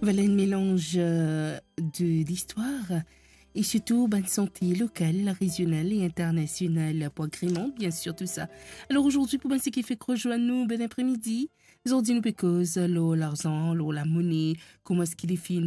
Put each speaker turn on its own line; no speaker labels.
Voilà un mélange de l'histoire et surtout bonne santé locale, régionale et internationale pour agrément, bien sûr, tout ça. Alors aujourd'hui, pour ce qui fait que rejoindre nous, bon après-midi, aujourd'hui nous pécose, l'argent, la monnaie, comment est-ce qu'il est fini.